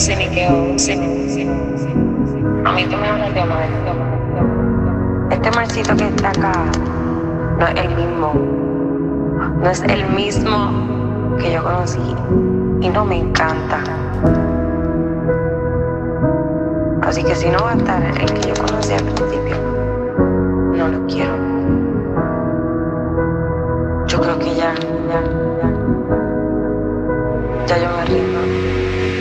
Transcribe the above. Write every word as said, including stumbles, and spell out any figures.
ciniqueo, ciniqueo. A mí que me hablan de Omar. Este marcito que está acá no es el mismo. No es el mismo que yo conocí. Y no me encanta. Así que si no va a estar el que yo conocí al principio, no lo quiero. Yo creo que ya, ya, ya, ya yo me rindo.